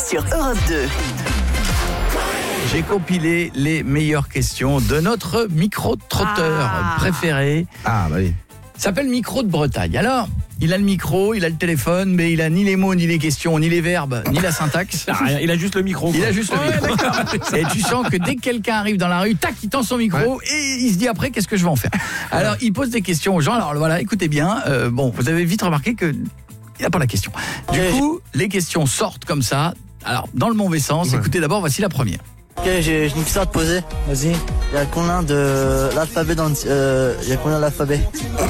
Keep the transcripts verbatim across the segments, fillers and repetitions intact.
sur Europe deux. J'ai compilé les meilleures questions de notre micro-trotteur Ah. préféré. Ah, bah oui. Il s'appelle Micro de Bretagne. Alors, il a le micro, il a le téléphone, mais il a ni les mots, ni les questions, ni les verbes, ni la syntaxe. Ah, rien, il a juste le micro. Il quoi. a juste le micro. Et tu sens que dès que quelqu'un arrive dans la rue, tac, il tend son micro et il se dit après, qu'est-ce que je vais en faire? Alors, il pose des questions aux gens. Alors voilà, écoutez bien. Euh, bon, vous avez vite remarqué que il n'a pas la question. Du coup, les questions sortent comme ça. Alors, dans le mauvais sens. Ouais. Écoutez d'abord, voici la première. Ok, j'ai j'ai une question à te poser. Vas-y. Il y a combien de l'alphabet dans le... euh, il y a combien d'alphabet?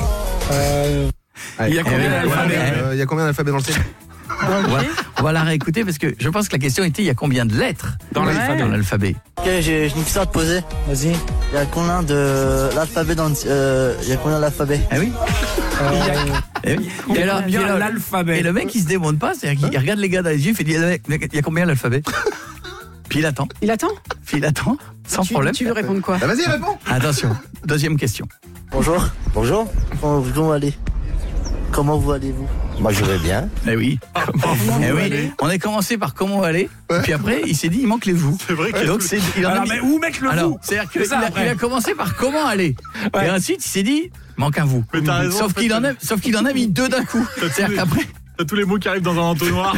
Euh, Allez. Il y a combien Eh, d'alphabets euh, Il y a combien d'alphabets dans le ciel? On va, on va la réécouter parce que je pense que la question était il y a combien de lettres Dans Ouais. l'alphabet. dans l'alphabet? Ok, j'ai j'ai une question à te poser. Vas-y. Il y a combien de l'alphabet dans le... euh, il y a combien d'alphabet? Ah oui. Euh, Eh oui. Il y Et a alors, combien et alors- l'alphabet? Et le mec il se démonte pas, c'est-à-dire qu'il regarde les gars dans les yeux, il fait il y a, il y a combien l'alphabet? Puis il attend, Il attend puis il attend, sans tu, problème. Tu veux répondre quoi? Bah, vas-y, réponds. Attention, deuxième question. Bonjour. Bonjour. Comment, comment allez Comment vous allez-vous? Moi, je vais bien. Eh oui. Eh vous oui. allez On a commencé par comment aller, puis après il s'est dit il manque les vous. C'est vrai. Donc c'est il en a Alors, mis- mais où mettre le Alors, vous? c'est-à-dire C'est qu'il ça, a, après. il a commencé par comment aller. Ouais. Et ensuite il s'est dit manque un vous. Mais t'as raison, sauf en fait, qu'il en a euh, sauf qu'il en a mis deux d'un coup. tous C'est-à-dire les- qu'après T'as tous les mots qui arrivent dans un entonnoir.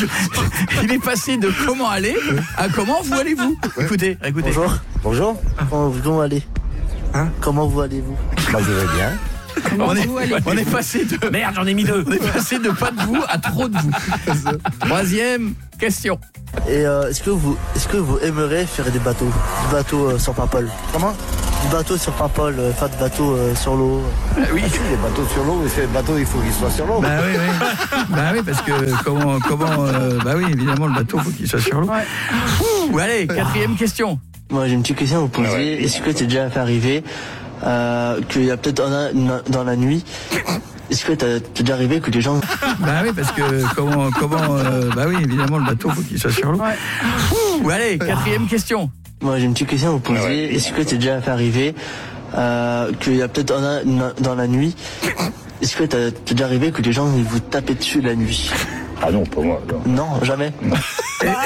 il est passé de comment aller à comment vous allez-vous. Écoutez, écoutez. Bonjour. Bonjour. Comment, comment allez Hein Comment vous allez-vous? Moi, je vais bien. Comment On est, vous allez? on est passé de Merde, j'en ai mis deux. on est passé de pas de vous à trop de vous. Troisième question. Et euh, est-ce que vous est-ce que vous aimeriez faire des bateaux? Du bateau euh, sur Paimpol. Comment? Du bateau sur Paimpol, euh, faire du bateau euh, sur l'eau. Oui. Les bateaux sur l'eau, c'est les bateaux, il faut qu'ils soient sur l'eau. Bah oui, oui. Bah oui, parce que comment, comment, euh, bah oui, évidemment, le bateau, faut qu'il soit sur l'eau. Ouais. Ouh, allez, quatrième question. Moi j'ai une petite question à vous poser. Ah ouais. Est-ce que t'es déjà fait arriver euh, qu'il y a peut-être dans la, dans la nuit, est-ce que t'as t'es déjà arrivé que les gens... Bah oui, parce que comment, comment, euh, bah oui, évidemment, le bateau, faut qu'il soit sur l'eau. Ouais. Ouh, allez, quatrième question. Moi j'ai une petite question à vous poser. Ah ouais. Est-ce que t'es déjà fait arriver euh, qu'il y a peut-être dans la, dans la nuit, est-ce que t'as t'es déjà arrivé que les gens ils vous tapaient dessus la nuit? Ah non, pas moi. Non. Non, jamais.